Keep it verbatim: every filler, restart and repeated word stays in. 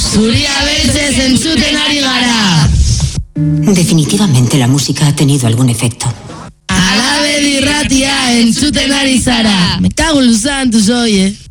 Zuria beltzez entzuten ari gara. Definitivamente la música ha tenido algún efecto. Alabe dirratia entzuten ari zara. Me cago en los santos, oye.